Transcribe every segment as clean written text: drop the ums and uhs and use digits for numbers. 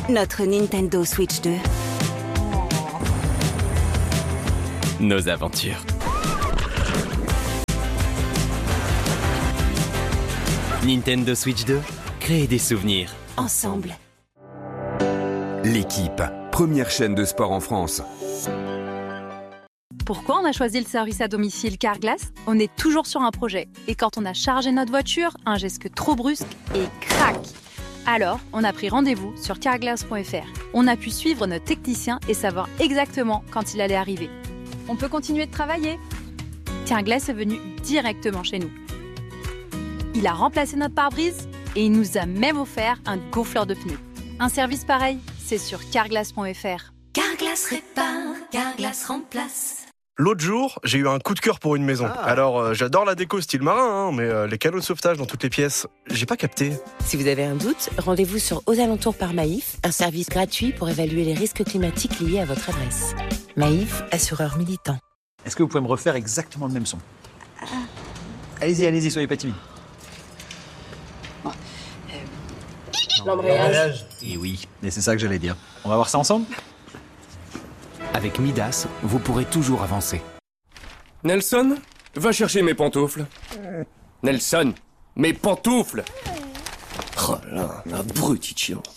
Notre Nintendo Switch 2. Nos aventures. Nintendo Switch 2, créer des souvenirs. Ensemble. L'équipe, première chaîne de sport en France. Pourquoi on a choisi le service à domicile Carglass ? On est toujours sur un projet. Et quand on a chargé notre voiture, un geste trop brusque et crac ! Alors, on a pris rendez-vous sur carglass.fr. On a pu suivre notre technicien et savoir exactement quand il allait arriver. On peut continuer de travailler. Carglass est venu directement chez nous. Il a remplacé notre pare-brise et il nous a même offert un gonfleur de pneus. Un service pareil, c'est sur carglass.fr. Carglass répare, Carglass remplace. L'autre jour, j'ai eu un coup de cœur pour une maison. Alors, j'adore la déco style marin, mais les canaux de sauvetage dans toutes les pièces, j'ai pas capté. Si vous avez un doute, rendez-vous sur Aux Alentours par Maïf, un service gratuit pour évaluer les risques climatiques liés à votre adresse. Maïf, assureur militant. Est-ce que vous pouvez me refaire exactement le même son ? Allez-y, soyez pas timide. L'embrayage. Et oui, et c'est ça que j'allais dire. On va voir ça ensemble ? Avec Midas, vous pourrez toujours avancer. Nelson, va chercher mes pantoufles. Nelson, mes pantoufles. Oh là, abruti de chien.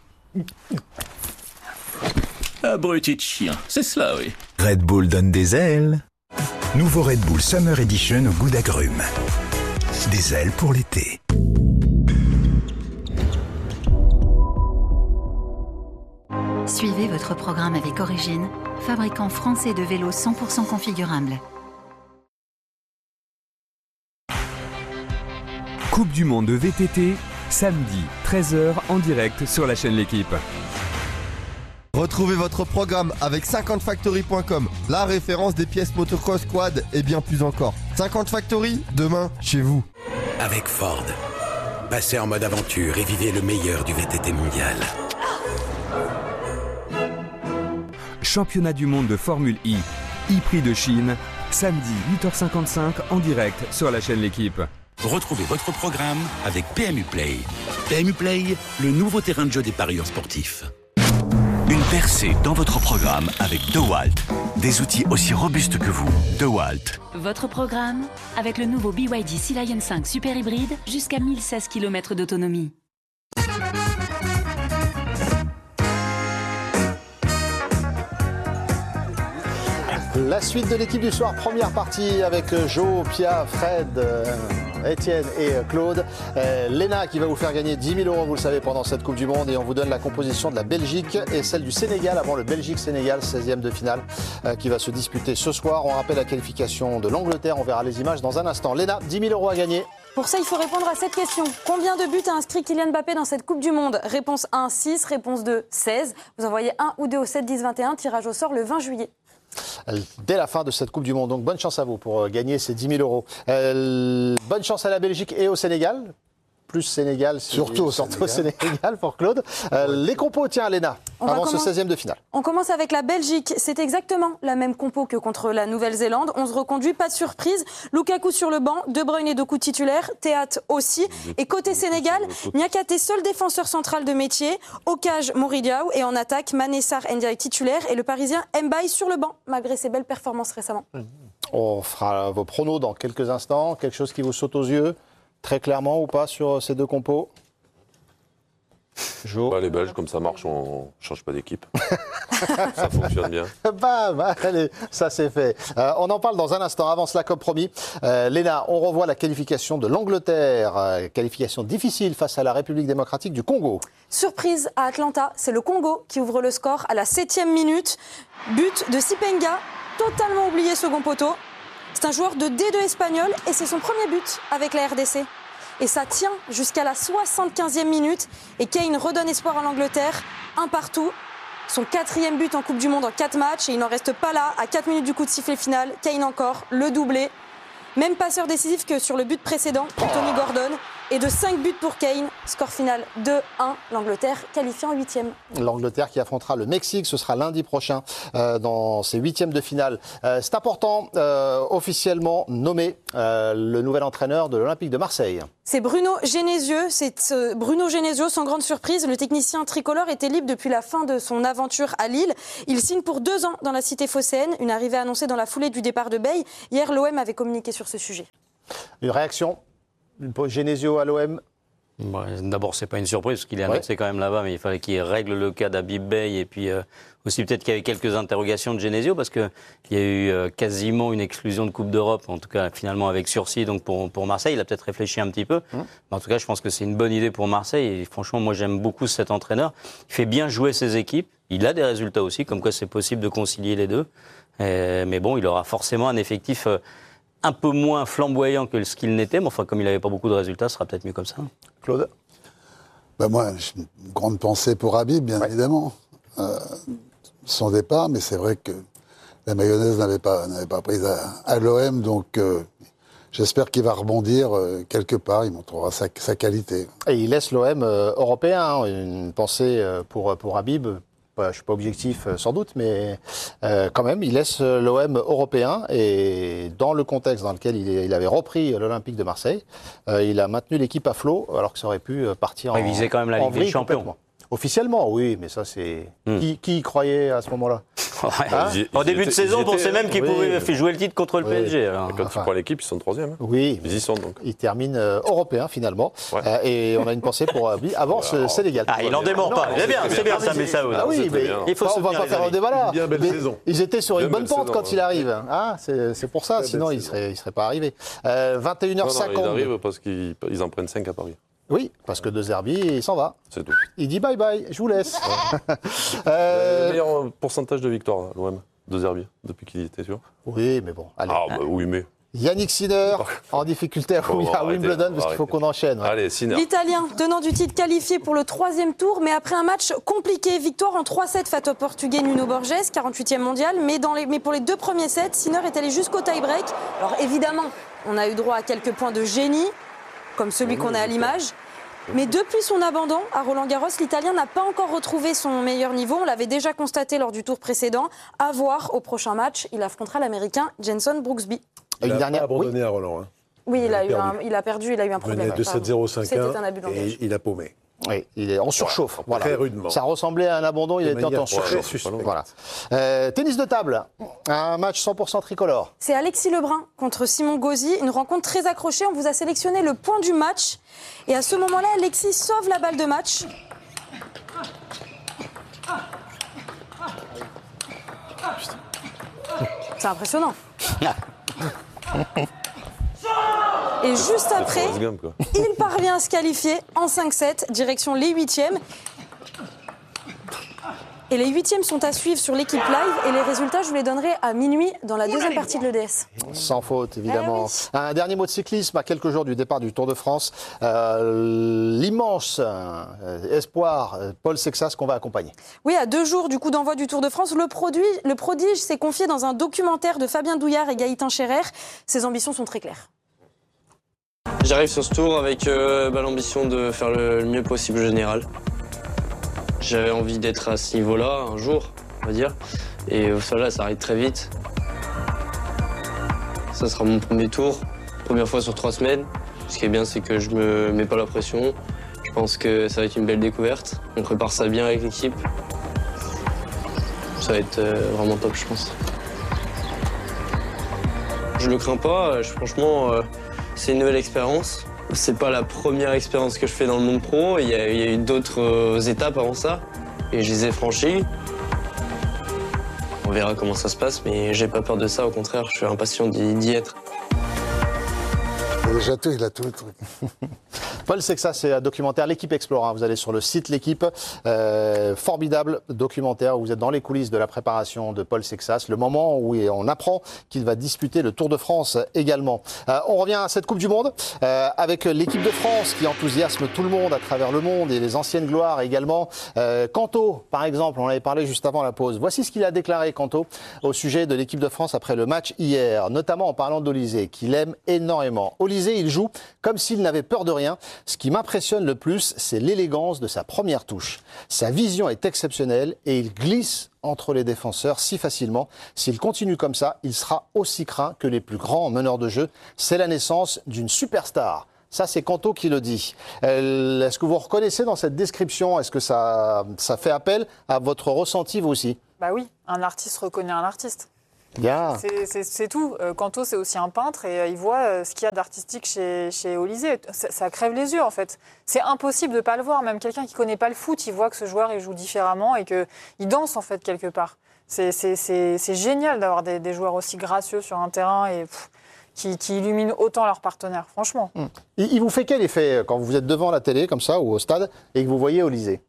Abruti de chien, c'est cela, oui. Red Bull donne des ailes. Nouveau Red Bull Summer Edition au goût d'agrumes. Des ailes pour l'été. Suivez votre programme avec Origine, fabricant français de vélos 100% configurables. Coupe du monde de VTT, samedi 13h en direct sur la chaîne L'Équipe. Retrouvez votre programme avec 50factory.com, la référence des pièces motocross, quad et bien plus encore. 50 Factory, demain, chez vous. Avec Ford, passez en mode aventure et vivez le meilleur du VTT mondial. Championnat du monde de Formule I, e-Prix de Chine, samedi 8h55 en direct sur la chaîne L'Équipe. Retrouvez votre programme avec PMU Play. PMU Play, le nouveau terrain de jeu des parieurs sportifs. Une percée dans votre programme avec DeWalt. Des outils aussi robustes que vous. DeWalt. Votre programme avec le nouveau BYD Sea Lion 5 Super Hybride jusqu'à 1016 km d'autonomie. La suite de l'équipe du soir, première partie avec Jo, Pia, Fred, Étienne et Claude. Léna qui va vous faire gagner 10 000 €, vous le savez, pendant cette Coupe du Monde. Et on vous donne la composition de la Belgique et celle du Sénégal avant le Belgique-Sénégal, 16e de finale, qui va se disputer ce soir. On rappelle la qualification de l'Angleterre, on verra les images dans un instant. Léna, 10 000 € à gagner. Pour ça, il faut répondre à cette question. Combien de buts a inscrit Kylian Mbappé dans cette Coupe du Monde ? Réponse 1, 6. Réponse 2, 16. Vous envoyez 1 ou 2 au 7 10 21. Tirage au sort le 20 juillet. Dès la fin de cette Coupe du Monde. Donc bonne chance à vous pour gagner ces 10 000 €. Bonne chance à la Belgique et au Sénégal. Plus Sénégal, surtout au Sénégal pour Claude. Les compos, tiens, Léna, avant ce 16e de finale. On commence avec la Belgique. C'est exactement la même compo que contre la Nouvelle-Zélande. On se reconduit, pas de surprise. Lukaku sur le banc, De Bruyne et Doku titulaires, Théat aussi. Et côté Sénégal, Niakhaté, seul défenseur central de métier. Au cage, Mouridiaou. Et en attaque, Mané Sarr Ndiaye titulaire. Et le Parisien Mbaye sur le banc, malgré ses belles performances récemment. On fera vos pronos dans quelques instants. Quelque chose qui vous saute aux yeux ? Très clairement ou pas sur ces deux compos ? Les Belges, comme ça marche, on ne change pas d'équipe. Ça fonctionne bien. Allez, ça c'est fait. On en parle dans un instant. Avant cela, comme promis, Léna, on revoit la qualification de l'Angleterre. Qualification difficile face à la République démocratique du Congo. Surprise à Atlanta, c'est le Congo qui ouvre le score à la 7e minute. But de Sipenga, totalement oublié second poteau. C'est un joueur de D2 espagnol et c'est son premier but avec la RDC. Et ça tient jusqu'à la 75e minute. Et Kane redonne espoir à l'Angleterre. 1 partout. Son 4e but en Coupe du Monde en 4 matchs. Et il n'en reste pas là. À 4 minutes du coup de sifflet final, Kane encore, le doublé. Même passeur décisif que sur le but précédent, Anthony Gordon. et de 5 buts pour Kane. Score final 2-1. L'Angleterre qualifiée en 8e. L'Angleterre qui affrontera le Mexique, ce sera lundi prochain dans ces 8e de finale. C'est important, officiellement nommé le nouvel entraîneur de l'Olympique de Marseille. C'est Bruno Genesio. Bruno Genesio, sans grande surprise, le technicien tricolore était libre depuis la fin de son aventure à Lille. Il signe pour 2 ans dans la cité phocéenne, une arrivée annoncée dans la foulée du départ de Bale. Hier, l'OM avait communiqué sur ce sujet. Une réaction Genesio à l'OM? D'abord, c'est pas une surprise parce qu'il est annoncé quand même là-bas, mais il fallait qu'il règle le cas d'Habib Beye et puis aussi peut-être qu'il y avait quelques interrogations de Genesio parce qu'il y a eu quasiment une exclusion de Coupe d'Europe, en tout cas finalement avec sursis donc pour Marseille. Il a peut-être réfléchi un petit peu. Mais en tout cas, je pense que c'est une bonne idée pour Marseille et franchement, moi j'aime beaucoup cet entraîneur. Il fait bien jouer ses équipes. Il a des résultats aussi, comme quoi c'est possible de concilier les deux. Mais bon, il aura forcément un effectif un peu moins flamboyant que ce qu'il n'était, mais enfin, comme il n'avait pas beaucoup de résultats, ce sera peut-être mieux comme ça. Claude? Moi, j'ai une grande pensée pour Habib, bien évidemment. Son départ, mais c'est vrai que la mayonnaise n'avait pas prise à l'OM, donc j'espère qu'il va rebondir quelque part, il montrera sa qualité. Et il laisse l'OM européen, une pensée pour Habib. Je ne suis pas objectif sans doute, mais quand même, il laisse l'OM européen et dans le contexte dans lequel il avait repris l'Olympique de Marseille, il a maintenu l'équipe à flot alors que ça aurait pu partir il visait quand même la Ligue des Champions. Officiellement, oui, mais ça c'est... Qui y croyait à ce moment-là? En début de saison, on pensait même qu'ils pouvaient jouer le titre contre le PSG. Alors. Quand tu prends l'équipe, ils sont 3e. Oui, ils y sont donc. Ils terminent européens finalement. Et on a une pensée pour Habib. Avant, Sénégal. Il n'en dément pas. C'est bien ça, mais ça. Oui, mais il faut on va pas faire le débat là. Ils étaient sur une bonne pente quand il arrive. C'est pour ça, sinon il ne serait pas arrivé. 21h50. Il arrive parce qu'ils en prennent 5 à Paris. Oui, parce que De Zerbi, il s'en va. C'est tout. Il dit bye bye, je vous laisse. Le meilleur pourcentage de victoire, l'OM, De Zerbi, depuis qu'il était sûr. Oui, mais bon, allez. Oui, mais... Yannick Sinner, en difficulté à Wimbledon, parce qu'il faut qu'on enchaîne. Allez, Sinner. L'Italien, tenant du titre, qualifié pour le 3e tour, mais après un match compliqué. Victoire en 3-7 face au Portugais Nuno Borges, 48e mondial. Mais pour les 2 premiers sets, Sinner est allé jusqu'au tie-break. Alors évidemment, on a eu droit à quelques points de génie, comme celui qu'on a à l'image. Mais depuis son abandon à Roland-Garros, l'Italien n'a pas encore retrouvé son meilleur niveau. On l'avait déjà constaté lors du tour précédent. À voir au prochain match, il affrontera l'Américain Jenson Brooksby. Il n'a pas abandonné à Roland. Oui, il a perdu, il a eu un problème. Il venait de 7-0, 5-1 C'était un abus de langage. et il a paumé. Oui, il est en surchauffe. Voilà. Très rudement. Ça ressemblait à un abandon, il était en surchauffe. Voilà. Tennis de table, un match 100% tricolore. C'est Alexis Lebrun contre Simon Gauzy, une rencontre très accrochée. On vous a sélectionné le point du match. Et à ce moment-là, Alexis sauve la balle de match. C'est impressionnant. Et juste après, il parvient à se qualifier en 5-7, direction les 8e. Et les 8e sont à suivre sur l'équipe live. Et les résultats, je vous les donnerai à minuit dans la deuxième partie de l'EDS. Sans faute, évidemment. Un dernier mot de cyclisme à quelques jours du départ du Tour de France. L'immense espoir Paul Sexas qu'on va accompagner. Oui, à 2 jours du coup d'envoi du Tour de France, le prodige s'est confié dans un documentaire de Fabien Douillard et Gaëtan Scherer. Ses ambitions sont très claires. J'arrive sur ce tour avec l'ambition de faire le mieux possible au général. J'avais envie d'être à ce niveau-là un jour, on va dire. Et cela, ça arrive très vite. Ça sera mon premier tour, première fois sur 3 semaines. Ce qui est bien, c'est que je me mets pas la pression. Je pense que ça va être une belle découverte. On prépare ça bien avec l'équipe. Ça va être vraiment top, je pense. Je le crains pas, franchement, c'est une nouvelle expérience. C'est pas la première expérience que je fais dans le monde pro. Il y a eu d'autres étapes avant ça. Et je les ai franchies. On verra comment ça se passe, mais j'ai pas peur de ça. Au contraire, je suis impatient d'y être. Déjà tout, il a tout le truc. Paul Sexas, c'est un documentaire L'Équipe Explore. Vous allez sur le site L'Équipe. Formidable documentaire où vous êtes dans les coulisses de la préparation de Paul Sexas. Le moment où on apprend qu'il va disputer le Tour de France également. On revient à cette Coupe du Monde avec l'équipe de France qui enthousiasme tout le monde à travers le monde et les anciennes gloires également. Kanto, par exemple, on en avait parlé juste avant la pause. Voici ce qu'il a déclaré, Kanto, au sujet de l'équipe de France après le match hier, notamment en parlant d'Olysée, qu'il aime énormément. Olysée, il joue comme s'il n'avait peur de rien. Ce qui m'impressionne le plus, c'est l'élégance de sa première touche. Sa vision est exceptionnelle et il glisse entre les défenseurs si facilement. S'il continue comme ça, il sera aussi craint que les plus grands meneurs de jeu. C'est la naissance d'une superstar. Ça, c'est Kanto qui le dit. Est-ce que vous reconnaissez dans cette description, est-ce que ça fait appel à votre ressenti, vous aussi? Bah oui, un artiste reconnaît un artiste. Bien. C'est tout. Kanto, c'est aussi un peintre et il voit ce qu'il y a d'artistique chez Olysée. Ça crève les yeux, en fait. C'est impossible de ne pas le voir. Même quelqu'un qui ne connaît pas le foot, il voit que ce joueur il joue différemment et qu'il danse, en fait, quelque part. C'est génial d'avoir des joueurs aussi gracieux sur un terrain et qui illuminent autant leurs partenaires, franchement. Il vous fait quel effet quand vous êtes devant la télé, comme ça, ou au stade, et que vous voyez Olysée?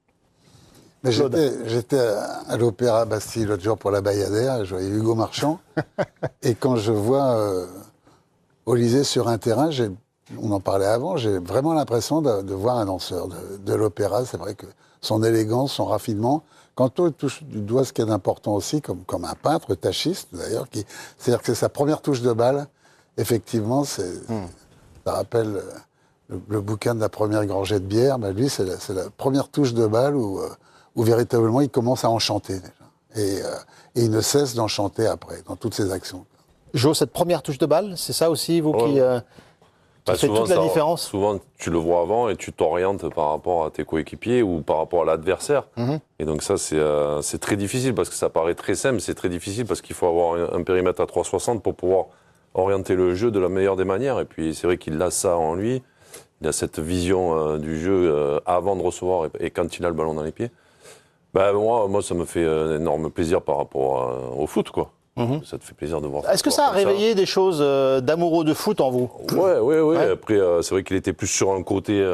J'étais à l'Opéra Bastille l'autre jour pour la Bayadère, et je voyais Hugo Marchand. Et quand je vois Olysée sur un terrain, on en parlait avant, j'ai vraiment l'impression de voir un danseur de l'opéra. C'est vrai que son élégance, son raffinement. Kanto touche du doigt ce qui est important aussi, comme un peintre tachiste d'ailleurs. C'est-à-dire que c'est sa première touche de balle. Effectivement, ça rappelle le bouquin de la première gorgée de bière. Ben lui, c'est la première touche de balle où véritablement il commence à enchanter déjà. Et il ne cesse d'enchanter après, dans toutes ses actions. Jo, cette première touche de balle, c'est ça aussi, vous qui fait toute la différence? Souvent, tu le vois avant et tu t'orientes par rapport à tes coéquipiers ou par rapport à l'adversaire. Et donc ça, c'est très difficile parce que ça paraît très simple, c'est très difficile parce qu'il faut avoir un périmètre à 360 pour pouvoir orienter le jeu de la meilleure des manières. Et puis c'est vrai qu'il a ça en lui, il a cette vision du jeu avant de recevoir et quand il a le ballon dans les pieds. Ben, moi, ça me fait un énorme plaisir par rapport au foot, quoi. Ça te fait plaisir de voir. Est-ce que ça a réveillé des choses d'amoureux de foot en vous? Oui. Après, c'est vrai qu'il était plus sur un côté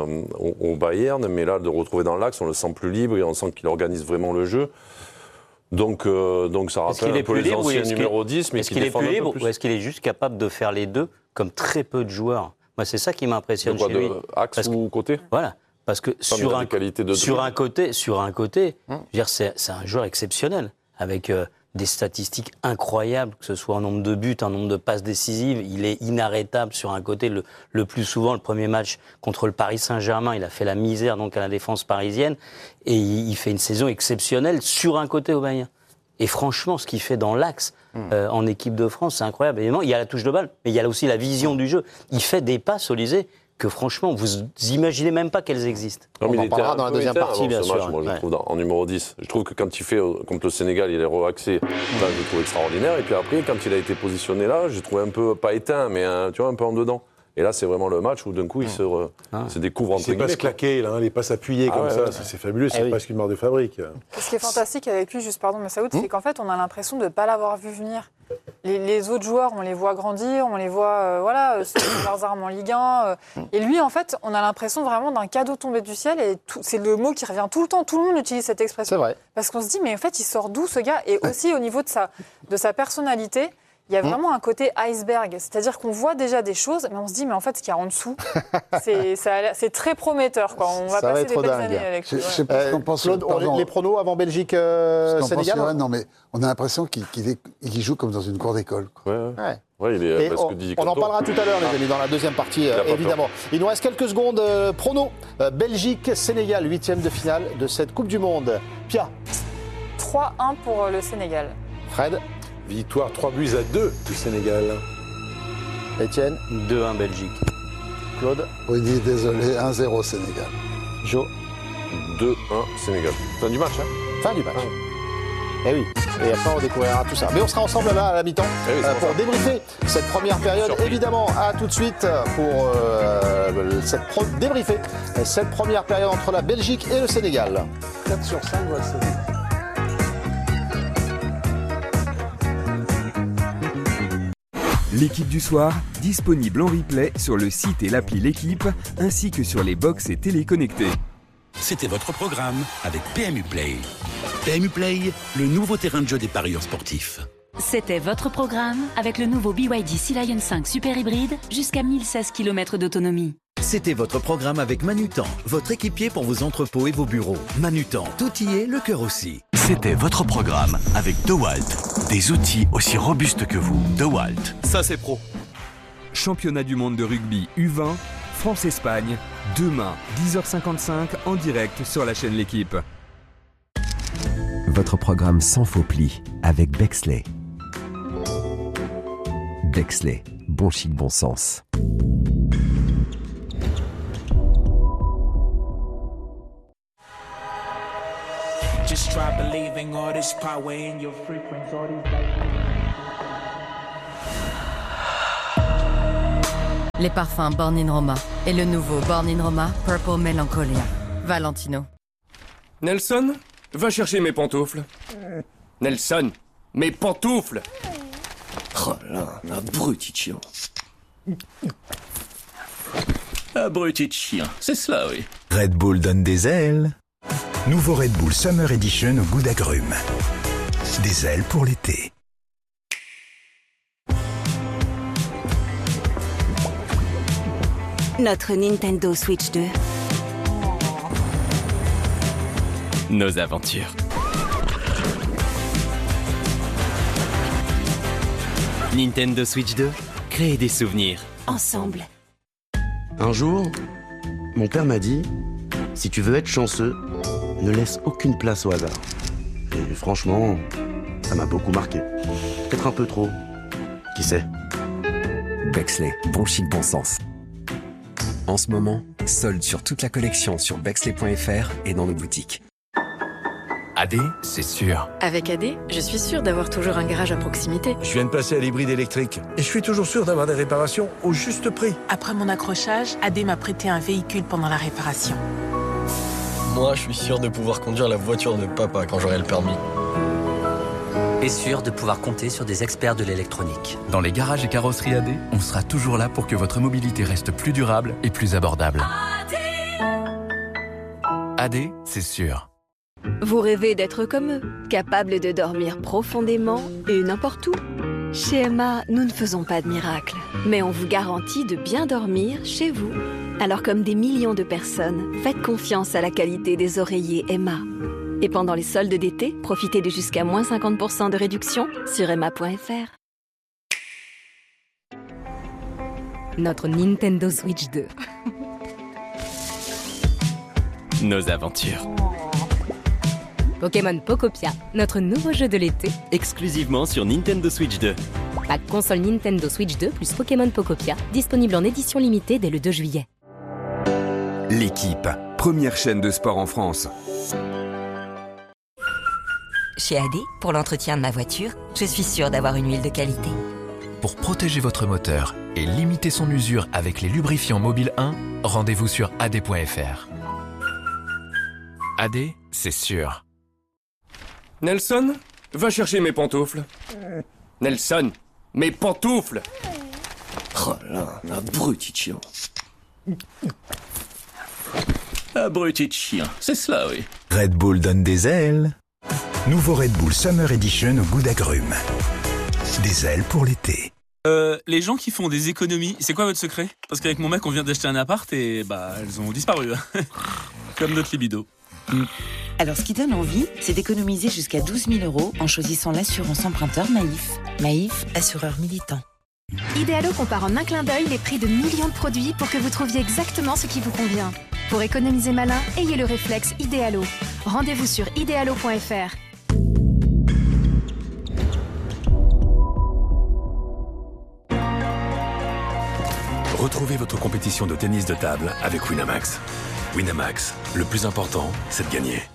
au Bayern, mais là, de le retrouver dans l'axe, on le sent plus libre et on sent qu'il organise vraiment le jeu. Donc ça rappelle un peu les anciens numéro 10, mais est-ce qu'il est plus libre ou est-ce qu'il est juste capable de faire les deux, comme très peu de joueurs? Moi, c'est ça qui m'impressionne chez lui. Axe ou côté? Voilà. Parce que sur un côté, je veux dire, c'est un joueur exceptionnel, avec des statistiques incroyables, que ce soit en nombre de buts, en nombre de passes décisives. Il est inarrêtable sur un côté. Le plus souvent, le premier match contre le Paris Saint-Germain, il a fait la misère donc à la défense parisienne. Et il fait une saison exceptionnelle sur un côté au Bayern. Et franchement, ce qu'il fait dans l'axe en équipe de France, c'est incroyable. Évidemment, il y a la touche de balle, mais il y a aussi la vision du jeu. Il fait des passes, Olysée, que franchement, vous imaginez même pas qu'elles existent. On en parlera dans la deuxième partie, bien sûr. Moi, je trouve en numéro 10. Je trouve que quand il fait contre le Sénégal, il est relaxé. Là, je le trouve extraordinaire. Et puis après, quand il a été positionné là, je trouve un peu, pas éteint, mais tu vois, un peu en dedans. Et là, c'est vraiment le match où d'un coup, il se découvre entre guillemets. Il ne pas se claquer, là, les passes appuyées comme ça, c'est fabuleux, c'est presque une marque de fabrique. Ce qui est fantastique avec lui, juste pardon, Massaoud, c'est qu'en fait, on a l'impression de ne pas l'avoir vu venir. Les autres joueurs, on les voit grandir, on les voit, leurs armes en Ligue 1. Et lui, en fait, on a l'impression vraiment d'un cadeau tombé du ciel. Et c'est le mot qui revient tout le temps. Tout le monde utilise cette expression. C'est vrai. Parce qu'on se dit, mais en fait, il sort d'où ce gars? Et aussi au niveau de sa personnalité. Il y a vraiment un côté iceberg, c'est-à-dire qu'on voit déjà des choses, mais on se dit, mais en fait, ce qu'il y a en dessous, c'est très prometteur, quoi. On va passer des belles années avec lui. Je sais pas ce qu'on pense. Claude, les pronos avant Belgique-Sénégal, non, mais on a l'impression qu'il joue comme dans une cour d'école. On en parlera tout à l'heure, les amis, dans la deuxième partie, évidemment. Il nous reste quelques secondes. Pronos, Belgique-Sénégal, 8e de finale de cette Coupe du Monde. Pia. 3-1 pour le Sénégal. Fred. Victoire 3-2 du Sénégal. Étienne. 2-1 Belgique. Claude. Oui, désolé, 1-0 Sénégal. Jo. 2-1 Sénégal. Fin du match, hein? Fin du match. Eh oui. Et après, on découvrira tout ça. Mais on sera ensemble là à la mi-temps pour débriefer cette première période. Surpris. Évidemment, à tout de suite pour débriefer cette première période entre la Belgique et le Sénégal. 4 sur 5 doit se dire. L'équipe du soir, disponible en replay sur le site et l'appli L'équipe, ainsi que sur les box et téléconnectés. C'était votre programme avec PMU Play. PMU Play, le nouveau terrain de jeu des parieurs sportifs. C'était votre programme avec le nouveau BYD Sea Lion 5 Super Hybride, jusqu'à 1016 km d'autonomie. C'était votre programme avec Manutan, votre équipier pour vos entrepôts et vos bureaux. Manutan, tout y est, le cœur aussi. C'était votre programme avec DeWalt. Des outils aussi robustes que vous. DeWalt. Ça, c'est pro. Championnat du monde de rugby U20, France-Espagne, Demain, 10h55 en direct sur la chaîne L'Équipe. Votre programme sans faux plis avec Bexley. Bexley, bon chic, bon sens. Just try believing all this power in your frequency, all these Les parfums Born in Roma et le nouveau Born in Roma Purple Mélancolia. Valentino. Nelson, va chercher mes pantoufles. Nelson, mes pantoufles. Oh là, abruti de chien. Abruti de chien, c'est cela, oui. Red Bull donne des ailes. Nouveau Red Bull Summer Edition au goût d'agrumes. Des ailes pour l'été. Notre Nintendo Switch 2. Nos aventures. Nintendo Switch 2, créer des souvenirs. Ensemble. Un jour, mon père m'a dit, si tu veux être chanceux, ne laisse aucune place au hasard. Et franchement, ça m'a beaucoup marqué. Peut-être un peu trop. Qui sait? Bexley, bon chic, bon sens. En ce moment, solde sur toute la collection sur Bexley.fr et dans nos boutiques. AD, c'est sûr. Avec AD, je suis sûre d'avoir toujours un garage à proximité. Je viens de passer à l'hybride électrique et je suis toujours sûr d'avoir des réparations au juste prix. Après mon accrochage, AD m'a prêté un véhicule pendant la réparation. Moi, je suis sûr de pouvoir conduire la voiture de papa quand j'aurai le permis. Et sûr de pouvoir compter sur des experts de l'électronique. Dans les garages et carrosseries AD, on sera toujours là pour que votre mobilité reste plus durable et plus abordable. AD, c'est sûr. Vous rêvez d'être comme eux, capables de dormir profondément et n'importe où. Chez Emma, nous ne faisons pas de miracles, mais on vous garantit de bien dormir chez vous. Alors comme des millions de personnes, faites confiance à la qualité des oreillers Emma. Et pendant les soldes d'été, profitez de jusqu'à moins 50% de réduction sur emma.fr. Notre Nintendo Switch 2. Nos aventures. Pokémon Pocopia, notre nouveau jeu de l'été. Exclusivement sur Nintendo Switch 2. Pack console Nintendo Switch 2 plus Pokémon Pocopia, disponible en édition limitée dès le 2 juillet. L'Équipe, première chaîne de sport en France. Chez AD, pour l'entretien de ma voiture, je suis sûre d'avoir une huile de qualité. Pour protéger votre moteur et limiter son usure avec les lubrifiants Mobile 1, rendez-vous sur ad.fr. AD, c'est sûr. Nelson, va chercher mes pantoufles. Nelson, mes pantoufles. Oh là, abruti de chien. Abruti de chien, c'est cela, oui. Red Bull donne des ailes. Nouveau Red Bull Summer Edition au goût d'agrumes. Des ailes pour l'été. Les gens qui font des économies, c'est quoi votre secret? Parce qu'avec mon mec, on vient d'acheter un appart et elles ont disparu. Comme notre libido. Alors, ce qui donne envie, c'est d'économiser jusqu'à 12 000 € en choisissant l'assurance emprunteur Maïf. Maïf, assureur militant. Idealo compare en un clin d'œil les prix de millions de produits pour que vous trouviez exactement ce qui vous convient. Pour économiser malin, ayez le réflexe Idealo. Rendez-vous sur idealo.fr. Retrouvez votre compétition de tennis de table avec Winamax. Winamax, le plus important, c'est de gagner.